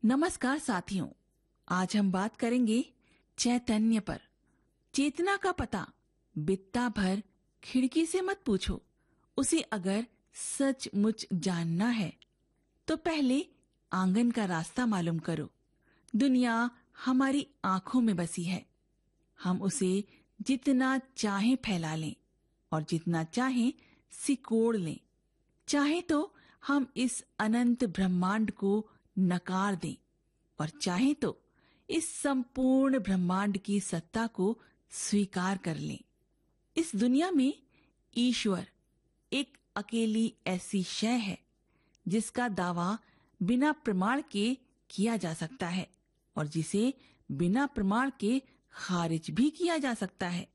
नमस्कार साथियों, आज हम बात करेंगे चैतन्य पर। चेतना का पता बित्ता भर खिड़की से मत पूछो, उसे अगर सचमुच जानना है तो पहले आंगन का रास्ता मालूम करो। दुनिया हमारी आंखों में बसी है, हम उसे जितना चाहे फैला लें और जितना चाहे सिकोड़ लें। चाहे तो हम इस अनंत ब्रह्मांड को नकार दें और चाहे तो इस संपूर्ण ब्रह्मांड की सत्ता को स्वीकार कर लें। इस दुनिया में ईश्वर एक अकेली ऐसी शय है जिसका दावा बिना प्रमाण के किया जा सकता है और जिसे बिना प्रमाण के खारिज भी किया जा सकता है।